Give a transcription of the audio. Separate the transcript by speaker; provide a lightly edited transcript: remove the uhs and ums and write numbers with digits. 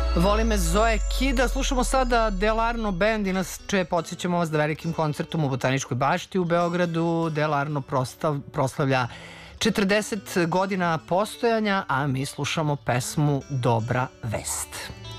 Speaker 1: Voli me Zoe Kida. Slušamo sada Delarno Band i nas podsjećamo vas da velikim koncertom u Botaničkoj bašti u Beogradu Delarno proslavlja 40 godina postojanja, a mi slušamo pesmu Dobra vest.